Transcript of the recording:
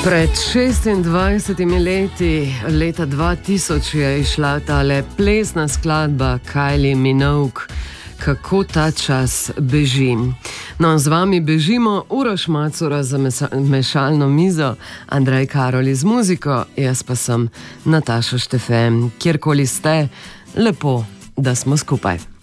Pred 26 leti, leta 2000, je izšla tale plesna skladba Kylie Minogue, Kako ta čas beži. No, z vami bežimo Uroš Macura za mešalno mizo, Andrej Karoli z muziko, jaz pa sem Nataša Štefe. Kjerkoli ste, lepo, da smo skupaj.